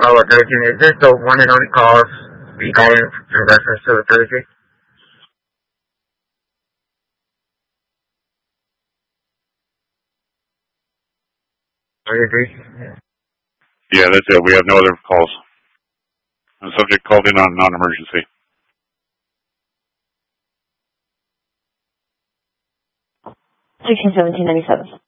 Oh, 13. Is this the one and only calls we got in reference to the 33? 33? Yeah, that's it. We have no other calls. The subject called in on non-emergency. 161797.